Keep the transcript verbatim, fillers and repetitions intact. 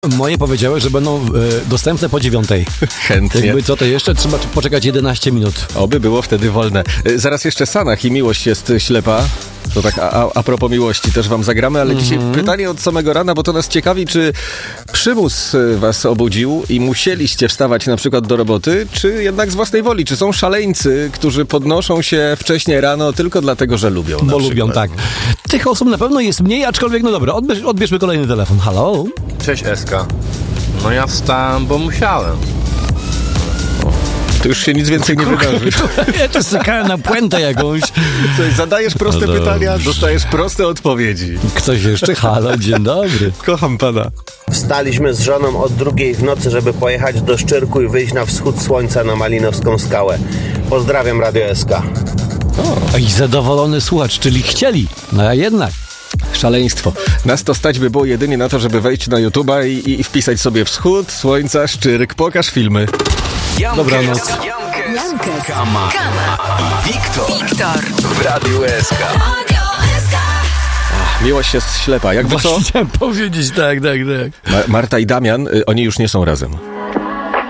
Moje powiedziały, że będą e, dostępne po dziewiątej. Chętnie. Jakby co to jeszcze? Trzeba poczekać jedenaście minut. Oby było wtedy wolne. E, zaraz jeszcze Sanach i Miłość jest ślepa. To tak a, a propos miłości też wam zagramy, ale mm-hmm. dzisiaj pytanie od samego rana, bo to nas ciekawi, czy przymus was obudził i musieliście wstawać na przykład do roboty, czy jednak z własnej woli? Czy są szaleńcy, którzy podnoszą się wcześniej rano tylko dlatego, że lubią? Bo lubią, tak. Tych osób na pewno jest mniej, aczkolwiek no dobra, odbierz, odbierzmy kolejny telefon. Halo? Cześć, Eska. No ja wstałem, bo musiałem. To już się nic więcej nie wydarzy. Ja też czekałem na puentę jakąś. Coś, zadajesz proste no pytania, dostajesz proste odpowiedzi. Ktoś jeszcze? Halo, dzień dobry. Kocham pana. Wstaliśmy z żoną od drugiej w nocy, żeby pojechać do Szczyrku i wyjść na wschód słońca na Malinowską skałę. Pozdrawiam, Radio S K. O, i zadowolony słuchacz, czyli chcieli. No a jednak. Szaleństwo. Nas to stać by było jedynie na to, żeby wejść na YouTube'a i, i, i wpisać sobie wschód, słońca, Szczyrk, pokaż filmy. Dobranoc. Jankes, Kama, Kama i Wiktor. Wiktor w Radiu S K. Miłość jest ślepa. Jakby co? Chciałem powiedzieć, tak, tak, tak. Ma- Marta i Damian, y, oni już nie są razem.